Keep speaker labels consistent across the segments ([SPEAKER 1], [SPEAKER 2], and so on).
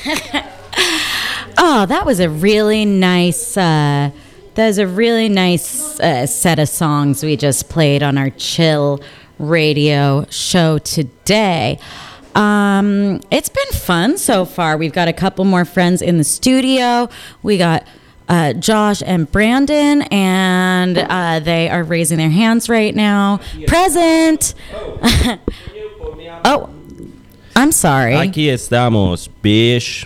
[SPEAKER 1] Oh, that was a really nice. That was a really nice set of songs we just played on our chill radio show today. It's been fun so far. We've got a couple more friends in the studio. We got Josh and Brandon, and they are raising their hands right now. Present. Oh, I'm sorry.
[SPEAKER 2] Aquí estamos, bitch.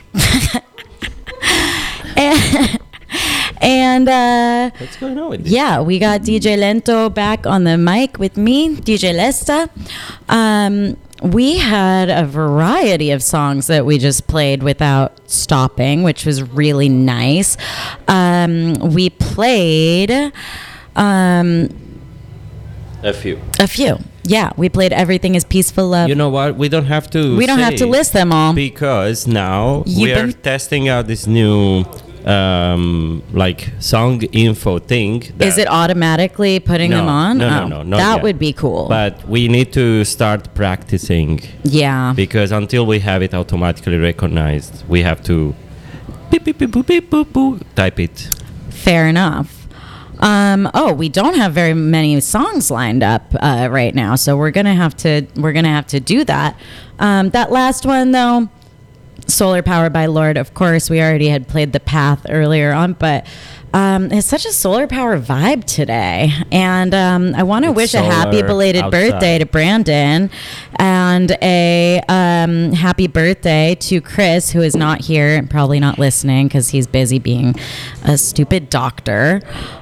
[SPEAKER 1] And
[SPEAKER 2] What's going on with this?
[SPEAKER 1] yeah, we got DJ Lento back on the mic with me, DJ Lesta. We had a variety of songs that we just played without stopping, which was really nice. We played
[SPEAKER 2] A few.
[SPEAKER 1] a few. Yeah, we played Everything is Peaceful Love.
[SPEAKER 2] You know what? We don't have to.
[SPEAKER 1] We don't have to list them all.
[SPEAKER 2] Because now
[SPEAKER 1] You've
[SPEAKER 2] we are
[SPEAKER 1] been-
[SPEAKER 2] testing out this new like song info thing.
[SPEAKER 1] Is it automatically putting them on?
[SPEAKER 2] No, not
[SPEAKER 1] that
[SPEAKER 2] yet.
[SPEAKER 1] would be cool.
[SPEAKER 2] But we need to start practicing
[SPEAKER 1] yeah.
[SPEAKER 2] because until we have it automatically recognized, we have to beep, beep, beep, boop, beep, boop, boop, type it.
[SPEAKER 1] Fair enough. We don't have very many songs lined up right now, so we're gonna have to do that. That last one though, Solar Power by Lord, of course, we already had played The Path earlier on, but it's such a solar power vibe today. And I want to
[SPEAKER 2] It's
[SPEAKER 1] wish a happy
[SPEAKER 2] solar
[SPEAKER 1] belated
[SPEAKER 2] outside.
[SPEAKER 1] birthday to Brandon and a happy birthday to Chris, who is not here and probably not listening because he's busy being a stupid doctor.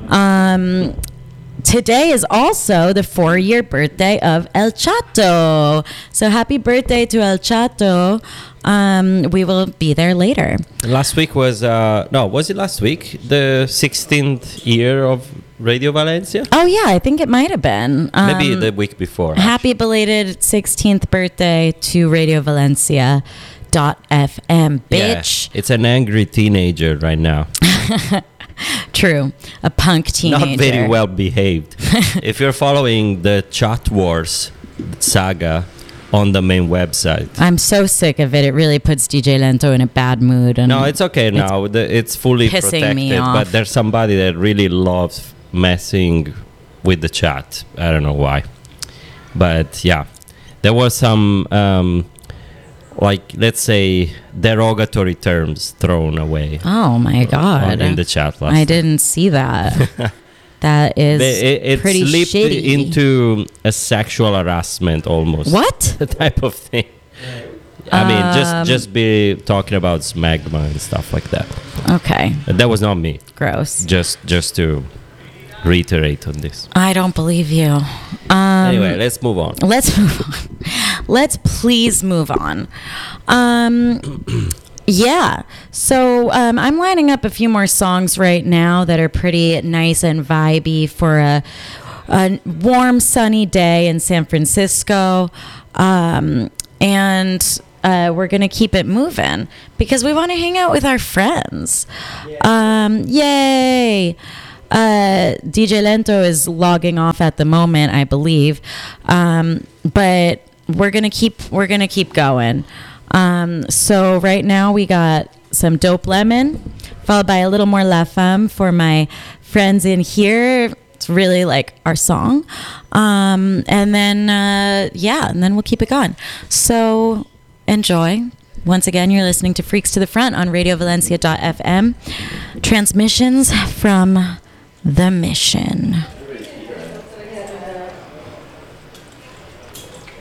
[SPEAKER 1] Today is also the 4-year birthday of El Chato. So happy birthday to El Chato. We will be there later.
[SPEAKER 2] Last week was was it last week? The 16th year of Radio Valencia?
[SPEAKER 1] Oh, yeah, I think it might have been.
[SPEAKER 2] Maybe the week before.
[SPEAKER 1] Happy belated 16th birthday to Radio Valencia. .fm, bitch.
[SPEAKER 2] Yeah, it's an angry teenager right now.
[SPEAKER 1] True. A punk teenager.
[SPEAKER 2] Not very well behaved. If you're following the Chat Wars saga on the main website.
[SPEAKER 1] I'm so sick of it. It really puts DJ Lento in a bad mood. And
[SPEAKER 2] No, it's okay now. It's fully
[SPEAKER 1] pissing me
[SPEAKER 2] protected.
[SPEAKER 1] off.
[SPEAKER 2] But there's somebody that really loves messing with the chat. I don't know why. But yeah, there was some, let's say, derogatory terms thrown away
[SPEAKER 1] Oh my God.
[SPEAKER 2] in the chat last
[SPEAKER 1] I
[SPEAKER 2] time.
[SPEAKER 1] didn't see that. That is
[SPEAKER 2] It
[SPEAKER 1] pretty
[SPEAKER 2] slipped
[SPEAKER 1] shitty.
[SPEAKER 2] into a sexual harassment almost.
[SPEAKER 1] What?
[SPEAKER 2] type of thing. I mean, just be talking about smegma and stuff like that.
[SPEAKER 1] Okay.
[SPEAKER 2] That was not me.
[SPEAKER 1] Gross.
[SPEAKER 2] Just to reiterate on this.
[SPEAKER 1] I don't believe you.
[SPEAKER 2] Anyway, let's move on.
[SPEAKER 1] Let's move on. Let's please move on. Yeah. So I'm lining up a few more songs right now that are pretty nice and vibey for a warm, sunny day in San Francisco. And we're going to keep it moving because we want to hang out with our friends. Yay. DJ Lento is logging off at the moment, I believe. But we're going to keep going. So right now we got some Dope Lemon, followed by a little more La Femme for my friends in here. It's really like our song. And then we'll keep it going. So enjoy. Once again, you're listening to Freaks to the Front on RadioValencia.fm. Transmissions from The Mission.